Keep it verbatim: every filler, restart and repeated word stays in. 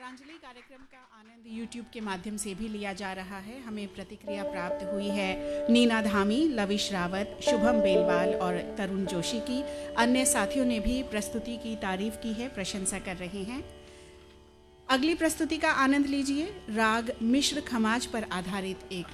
स्वरांजलि कार्यक्रम का आनंद यूट्यूब के माध्यम से भी लिया जा रहा है। हमें प्रतिक्रिया प्राप्त हुई है नीना धामी, लविश रावत, शुभम बेलवाल और तरुण जोशी की। अन्य साथियों ने भी प्रस्तुति की तारीफ की है, प्रशंसा कर रहे हैं। अगली प्रस्तुति का आनंद लीजिए। राग मिश्र खमाज पर आधारित एक